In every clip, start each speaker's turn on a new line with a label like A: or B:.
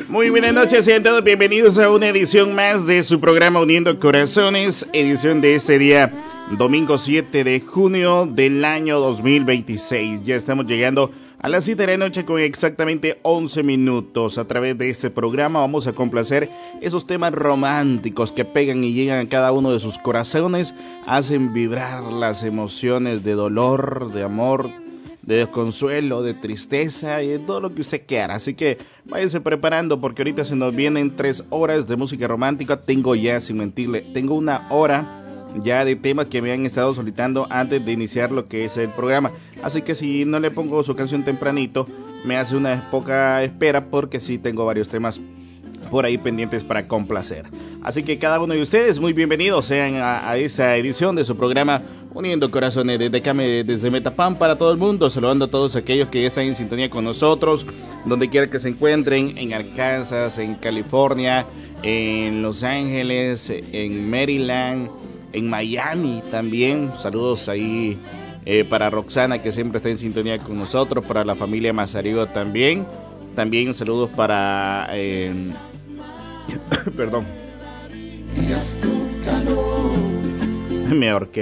A: Muy buenas noches, sean todos bienvenidos a una edición más de su programa Uniendo Corazones, edición de este día, domingo 7 de junio del año 2026. Ya estamos llegando a las 7 de la noche con exactamente 11 minutos. A través de este programa vamos a complacer esos temas románticos que pegan y llegan a cada uno de sus corazones, hacen vibrar las emociones de dolor, de amor, de desconsuelo, de tristeza y de todo lo que usted quiera. Así que váyase preparando porque ahorita se nos vienen 3 horas de música romántica. Tengo ya, sin mentirle, tengo 1 hora ya de temas que me han estado solicitando antes de iniciar lo que es el programa. Así que si no le pongo su canción tempranito, me hace una poca espera porque sí tengo varios temas por ahí pendientes para complacer. Así que cada uno de ustedes muy bienvenidos sean a esta edición de su programa Uniendo Corazones desde Metapán para todo el mundo, saludando a todos aquellos que ya están en sintonía con nosotros, donde quiera que se encuentren, en Arkansas, en California, en Los Ángeles, en Maryland, en Miami también. Saludos ahí para Roxana, que siempre está en sintonía con nosotros, para la familia Mazarigo también saludos para perdón, me ahorqué.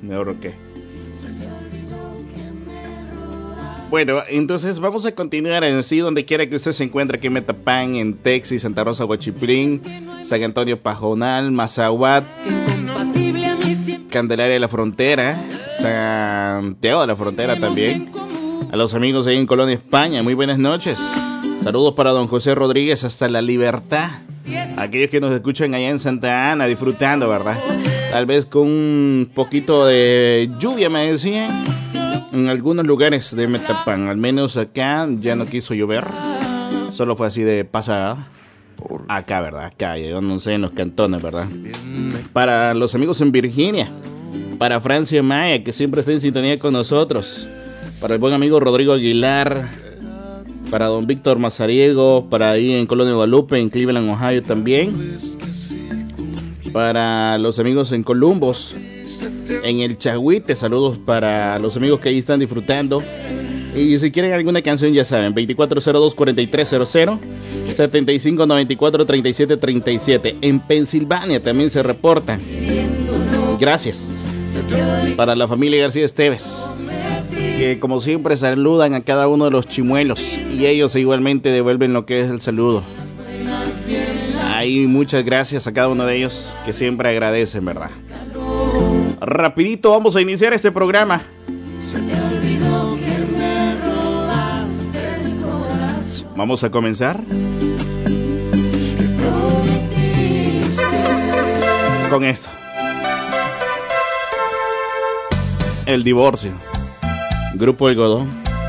A: Bueno, entonces vamos a continuar en sí, donde quiera que usted se encuentre, aquí en Metapán, en Texas, Santa Rosa, Huachiplín, San Antonio, Pajonal, Mazahuat, Candelaria de la Frontera, Santiago de la Frontera también. A los amigos ahí en Colonia, España, muy buenas noches. Saludos para don José Rodríguez hasta La Libertad. Aquellos que nos escuchan allá en Santa Ana, disfrutando, ¿verdad? Tal vez con un poquito de lluvia, me decían, en algunos lugares de Metapán. Al menos acá ya no quiso llover. Solo fue así de pasada. Acá, ¿verdad? Acá, yo no sé, en los cantones, ¿verdad? Para los amigos en Virginia. Para Francia Maya, que siempre está en sintonía con nosotros. Para el buen amigo Rodrigo Aguilar. Para don Víctor Mazariego, para ahí en Colonia Guadalupe, en Cleveland, Ohio también. Para los amigos en Columbus, en el Chagüite, saludos para los amigos que ahí están disfrutando. Y si quieren alguna canción, ya saben, 2402-4300, 7594-3737. En Pensilvania también se reporta. Gracias. Para la familia García Esteves, que como siempre saludan a cada uno de los chimuelos y ellos igualmente devuelven lo que es el saludo. Ahí muchas gracias a cada uno de ellos que siempre agradecen, ¿verdad? Rapidito vamos a iniciar este programa. Vamos a comenzar con esto. El divorcio. Grupo El Godón.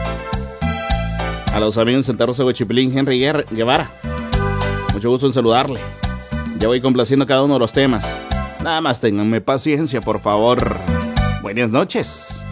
A: A los amigos en Santa Rosa, Huachiplín, Henry Guevara. Mucho gusto en saludarle. Ya voy complaciendo cada uno de los temas. Nada más ténganme paciencia, por favor. Buenas noches.